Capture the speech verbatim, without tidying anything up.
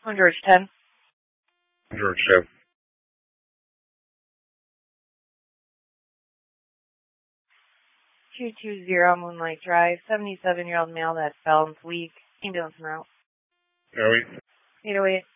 On George ten. George ten. two two zero Moonlight Drive, seventy-seven-year-old male that fell and weak. Ambulance en route. Oh eight. eight oh eight.